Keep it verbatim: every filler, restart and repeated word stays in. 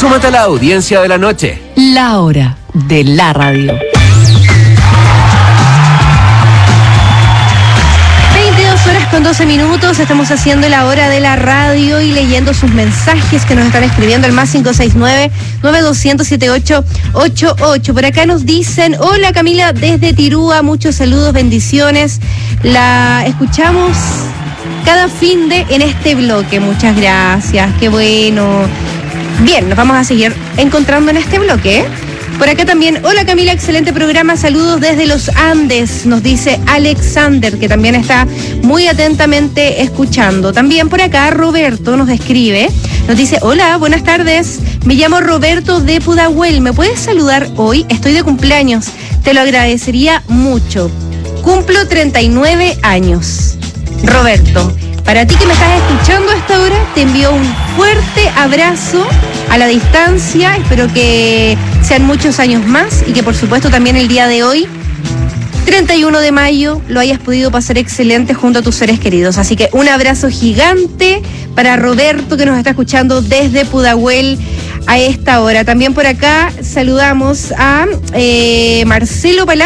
Súmate a la audiencia de la noche. La hora de la radio. veintidós horas con doce minutos, estamos haciendo la hora de la radio y leyendo sus mensajes que nos están escribiendo al más cinco seis nueve, nueve dos cero cero, siete ocho ocho ocho. Por acá nos dicen, hola Camila desde Tirúa, muchos saludos, bendiciones. La escuchamos cada fin de en este bloque, muchas gracias, qué bueno. Bien, nos vamos a seguir encontrando en este bloque, ¿eh? Por acá también, hola Camila, excelente programa, saludos desde los Andes, nos dice Alexander, que también está muy atentamente escuchando. También por acá Roberto nos escribe, nos dice, hola, buenas tardes, me llamo Roberto de Pudahuel, ¿me puedes saludar hoy? Estoy de cumpleaños, te lo agradecería mucho. Cumplo treinta y nueve años. Roberto, para ti que me estás escuchando a esta hora, te envío un fuerte abrazo a la distancia. Espero que sean muchos años más y que por supuesto también el día de hoy, treinta y uno de mayo, lo hayas podido pasar excelente junto a tus seres queridos. Así que un abrazo gigante para Roberto que nos está escuchando desde Pudahuel a esta hora. También por acá saludamos a eh, Marcelo Palacio.